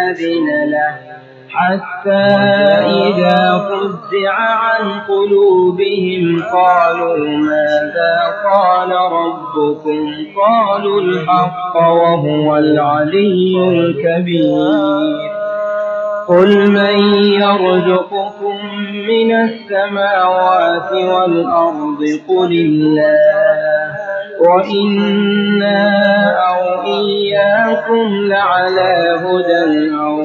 أذن له حتى إذا فزع عن قلوبهم قالوا ماذا قال ربكم قالوا الحق وهو العلي الكبير قل من يرزقكم من السماوات والأرض قل الله وإنا أو إياكم لعلى هدى